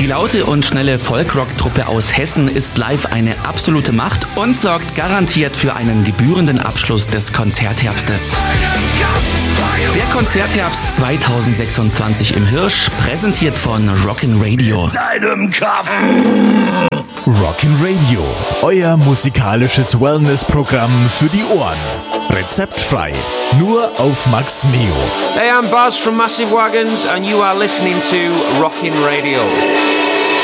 laute und schnelle Folk-Rock-Truppe aus Hessen ist live eine absolute Macht und sorgt garantiert für einen gebührenden Abschluss des Konzertherbstes. Der Konzertherbst 2026 im Hirsch, präsentiert von Rockin' Radio. Rockin' Radio, euer musikalisches Wellness-Programm für die Ohren. Rezeptfrei, nur auf Max Neo. Hey, I'm Buzz from Massive Wagons and you are listening to Rockin' Radio.